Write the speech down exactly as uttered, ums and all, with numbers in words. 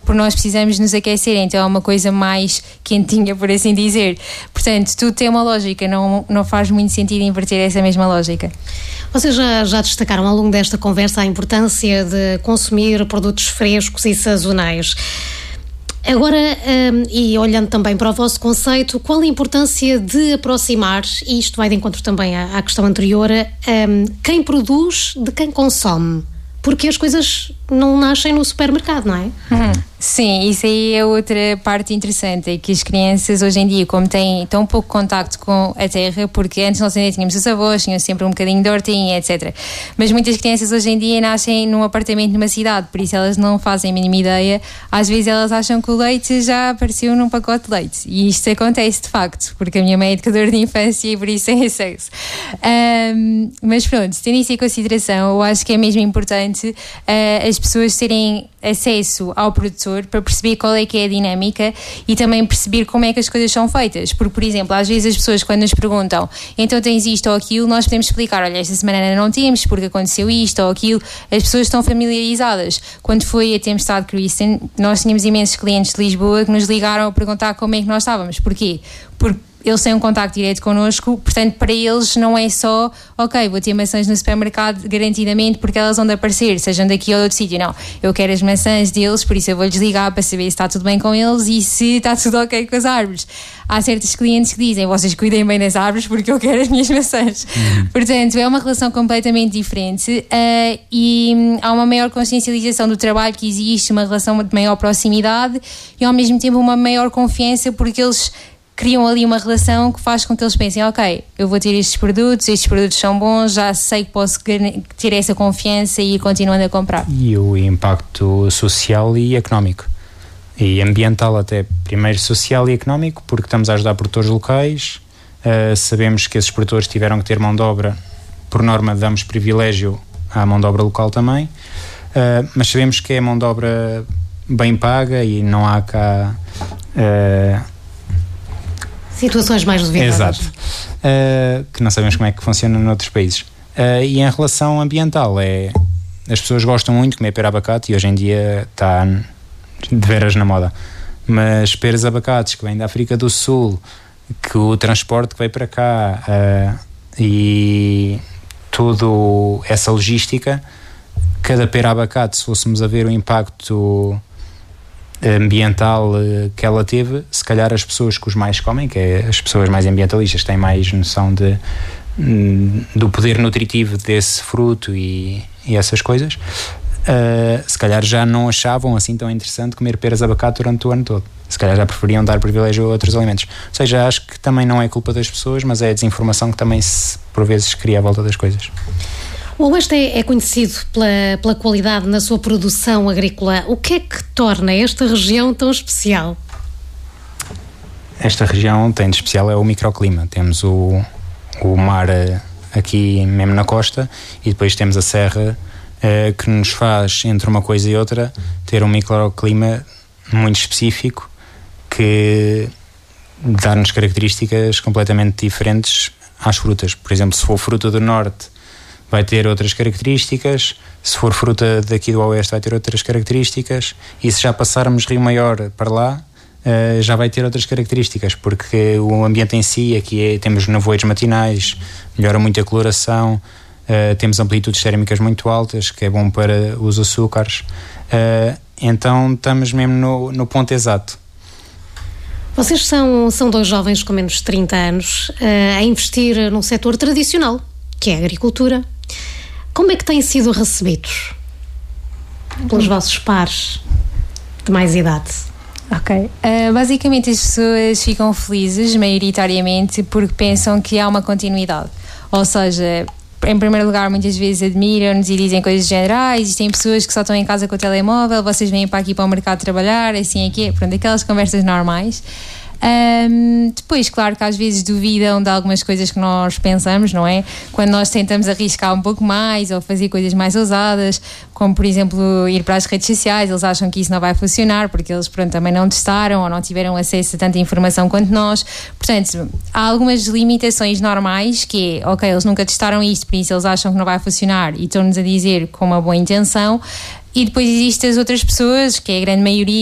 porque nós precisamos nos aquecer, então é uma coisa mais quentinha, por assim dizer. Portanto, tudo tem uma lógica, não, não faz muito sentido inverter essa mesma lógica. Vocês já, já destacaram ao longo desta conversa a importância de consumir produtos frescos e sazonais. Agora, um, e olhando também para o vosso conceito, qual a importância de aproximar, e isto vai de encontro também à, à questão anterior, um, quem produz de quem consome? Porque as coisas não nascem no supermercado, não é? Uhum. Sim, isso aí é outra parte interessante, é que as crianças hoje em dia, como têm tão pouco contacto com a terra, porque antes nós ainda tínhamos os avós, tinham sempre um bocadinho de hortinha, etcétera. Mas muitas crianças hoje em dia nascem num apartamento numa cidade, por isso elas não fazem a mínima ideia. Às vezes elas acham que o leite já apareceu num pacote de leite, e isto acontece de facto, porque a minha mãe é educadora de infância e por isso é acesso. Um, mas pronto, tendo isso em consideração, eu acho que é mesmo importante uh, as pessoas terem acesso ao produtor para perceber qual é que é a dinâmica e também perceber como é que as coisas são feitas, porque, por exemplo, às vezes as pessoas quando nos perguntam, então tens isto ou aquilo, nós podemos explicar, olha, esta semana não temos porque aconteceu isto ou aquilo. As pessoas estão familiarizadas. Quando foi a tempestade Kristen, nós tínhamos imensos clientes de Lisboa que nos ligaram a perguntar como é que nós estávamos. Porquê? Porque eles têm um contacto direto connosco, portanto para eles não é só, ok, vou ter maçãs no supermercado garantidamente porque elas vão de aparecer, sejam daqui ou de outro sítio. Não, eu quero as maçãs deles, por isso eu vou-lhes ligar para saber se está tudo bem com eles e se está tudo ok com as árvores. Há certos clientes que dizem, vocês cuidem bem das árvores porque eu quero as minhas maçãs. Uhum. Portanto, é uma relação completamente diferente uh, e hum, há uma maior consciencialização do trabalho que existe, uma relação de maior proximidade e ao mesmo tempo uma maior confiança, porque eles criam ali uma relação que faz com que eles pensem, ok, eu vou ter estes produtos, estes produtos são bons, já sei que posso ter essa confiança e ir continuando a comprar. E o impacto social e económico e ambiental até, primeiro social e económico, porque estamos a ajudar produtores locais, uh, sabemos que esses produtores tiveram que ter mão de obra, por norma damos privilégio à mão de obra local também, uh, mas sabemos que é mão de obra bem paga e não há cá uh, situações mais duvidosas. Exato. Uh, que não sabemos como é que funciona noutros países. Uh, e em relação ambiental, é, as pessoas gostam muito de comer pera abacate e hoje em dia está de veras na moda. Mas peras abacates que vêm da África do Sul, que o transporte que veio para cá uh, e toda essa logística, cada pera abacate, se fôssemos a ver o impacto ambiental que ela teve, se calhar as pessoas que os mais comem, que é as pessoas mais ambientalistas, têm mais noção de, do poder nutritivo desse fruto e, e essas coisas, uh, se calhar já não achavam assim tão interessante comer peras de abacate durante o ano todo. Se calhar já preferiam dar privilégio a outros alimentos. Ou seja, acho que também não é culpa das pessoas, mas é a desinformação que também se, por vezes, cria à volta das coisas. O Oeste é, é conhecido pela, pela qualidade na sua produção agrícola. O que é que torna esta região tão especial? Esta região tem de especial é o microclima. Temos o, o mar aqui mesmo na costa e depois temos a serra eh, que nos faz, entre uma coisa e outra, ter um microclima muito específico que dá-nos características completamente diferentes às frutas. Por exemplo, se for fruta do norte, vai ter outras características, se for fruta daqui do oeste vai ter outras características, e se já passarmos Rio Maior para lá, uh, já vai ter outras características, porque o ambiente em si, aqui é, temos nevoeiros matinais, melhora muito a coloração, uh, temos amplitudes térmicas muito altas, que é bom para os açúcares, uh, então estamos mesmo no, no ponto exato. Vocês são, são dois jovens com menos de trinta anos uh, a investir num setor tradicional, que é a agricultura. Como é que têm sido recebidos pelos vossos pares de mais idade? Ok. Uh, basicamente as pessoas ficam felizes, maioritariamente, porque pensam que há uma continuidade. Ou seja, em primeiro lugar, muitas vezes admiram-nos e dizem coisas generais. Existem pessoas que só estão em casa com o telemóvel, vocês vêm para aqui para o mercado trabalhar, assim aqui, pronto, aquelas conversas normais. Um, depois, claro que às vezes duvidam de algumas coisas que nós pensamos, não é? Quando nós tentamos arriscar um pouco mais ou fazer coisas mais ousadas, como por exemplo ir para as redes sociais, eles acham que isso não vai funcionar porque eles, pronto, também não testaram ou não tiveram acesso a tanta informação quanto nós. Portanto, há algumas limitações normais que é, ok, eles nunca testaram isto, por isso eles acham que não vai funcionar e estão-nos a dizer com uma boa intenção. E depois existem as outras pessoas, que é a grande maioria,